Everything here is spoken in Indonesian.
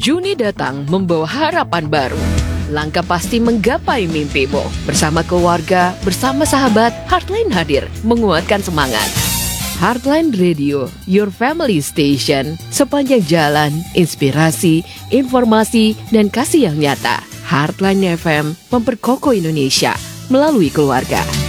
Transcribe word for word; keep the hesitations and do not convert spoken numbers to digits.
Juni datang membawa harapan baru. Langkah pasti menggapai mimpimu. Bersama keluarga, bersama sahabat, Heartline hadir menguatkan semangat. Heartline Radio, your family station. Sepanjang jalan, inspirasi, informasi, dan kasih yang nyata. Heartline F M memperkokoh Indonesia melalui keluarga.